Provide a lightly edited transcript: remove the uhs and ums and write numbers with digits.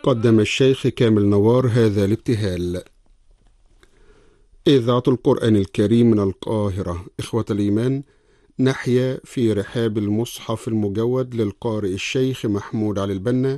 قدم الشيخ كامل نوار هذا الابتهال. إذاعة القرآن الكريم من القاهرة. إخوة الإيمان، نحيا في رحاب المصحف المجود للقارئ الشيخ محمود علي البنا